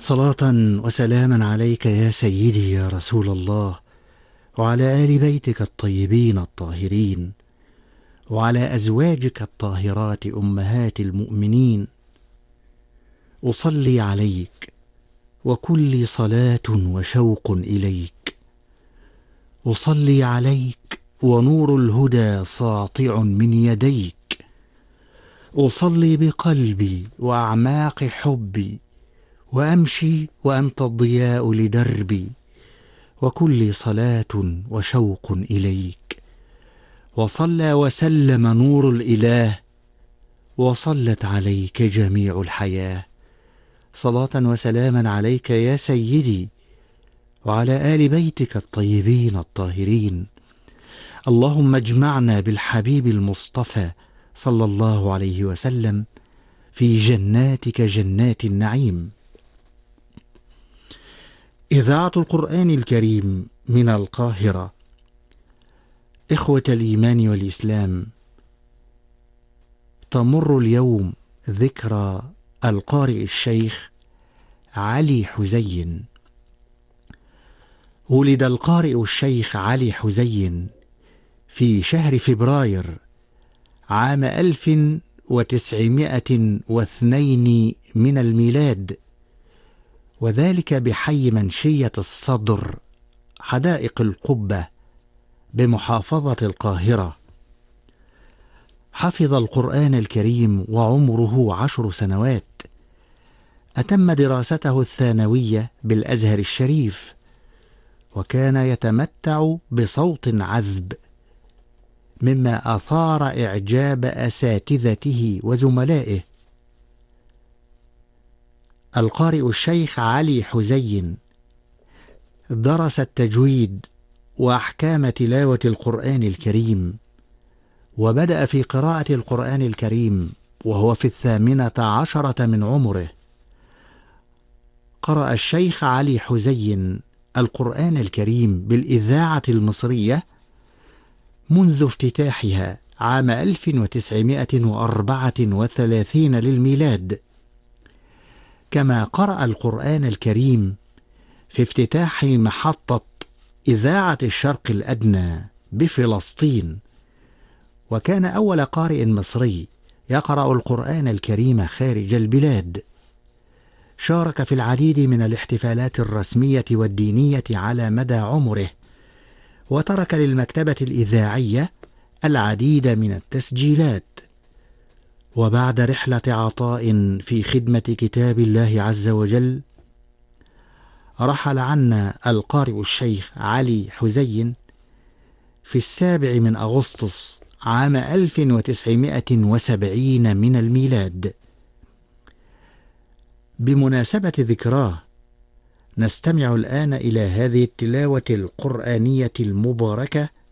صلاة وسلاما عليك يا سيدي يا رسول الله، وعلى آل بيتك الطيبين الطاهرين، وعلى أزواجك الطاهرات أمهات المؤمنين. أصلي عليك وكل صلاة وشوق إليك. أصلي عليك ونور الهدى ساطع من يديك. أصلي بقلبي وأعماق حبي، وأمشي وأنت الضياء لدربي، وكل صلاة وشوق إليك. وصلى وسلم نور الإله، وصلت عليك جميع الحياة. صلاة وسلاما عليك يا سيدي، وعلى آل بيتك الطيبين الطاهرين. اللهم اجمعنا بالحبيب المصطفى صلى الله عليه وسلم في جناتك جنات النعيم. إذاعة القرآن الكريم من القاهرة. إخوة الإيمان والإسلام، تمر اليوم ذكرى القارئ الشيخ علي حزين. ولد القارئ الشيخ علي حزين في شهر فبراير عام 1902 من الميلاد، وذلك بحي منشية الصدر حدائق القبة بمحافظة القاهرة. حفظ القرآن الكريم وعمره 10 سنوات. أتم دراسته الثانوية بالأزهر الشريف، وكان يتمتع بصوت عذب مما أثار إعجاب أساتذته وزملائه. القارئ الشيخ علي حزين درس التجويد وأحكام تلاوة القرآن الكريم، وبدأ في قراءة القرآن الكريم وهو في 18 من عمره. قرأ الشيخ علي حزين القرآن الكريم بالإذاعة المصرية منذ افتتاحها عام 1934 للميلاد، كما قرأ القرآن الكريم في افتتاح محطة إذاعة الشرق الأدنى بفلسطين، وكان أول قارئ مصري يقرأ القرآن الكريم خارج البلاد. شارك في العديد من الاحتفالات الرسمية والدينية على مدى عمره، وترك للمكتبة الإذاعية العديد من التسجيلات. وبعد رحلة عطاء في خدمة كتاب الله عز وجل، رحل عنا القارئ الشيخ علي حزين في 7 من أغسطس عام 1970 من الميلاد. بمناسبة ذكراه نستمع الآن إلى هذه التلاوة القرآنية المباركة